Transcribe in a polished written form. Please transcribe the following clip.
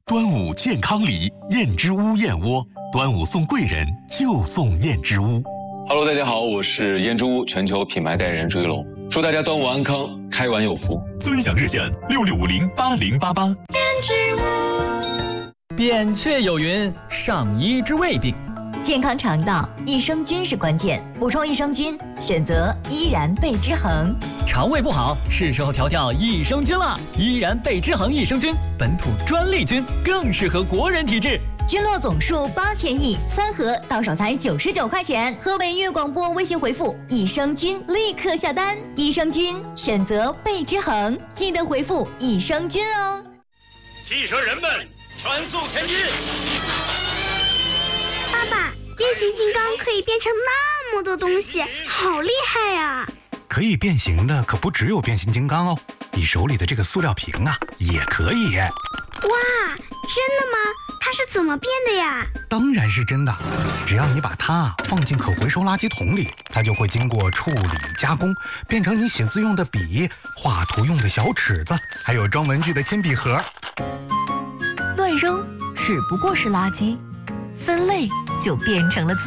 端午健康礼，燕之屋燕窝。端午送贵人，就送燕之屋。 Hello， 大家好，我是燕之屋全球品牌代言人朱一龙，祝大家端午安康，开完有福。 尊享热线66508088。 燕之屋。 扁鹊有云：上医之未病。 健康肠道，益生菌是关键，补充益生菌，选择依然贝之恒。 肠胃不好，是时候调调益生菌了。依然贝之恒益生菌，本土专利菌，更适合国人体质。 菌落总数8000亿，3盒到手才99块钱。河北粤广播微信回复益生菌，立刻下单。益生菌选择贝之恒，记得回复益生菌哦。 汽车人们全速前进！ 爸爸，变形金刚可以变成那么多东西，好厉害呀！ 可以变形的可不只有变形金刚哦，你手里的这个塑料瓶啊，也可以。 哇，真的吗？它是怎么变的呀？ 当然是真的，只要你把它放进可回收垃圾桶里，它就会经过处理加工，变成你写字用的笔、画图用的小尺子，还有装文具的铅笔盒。 乱扔只不过是垃圾，分类就变成了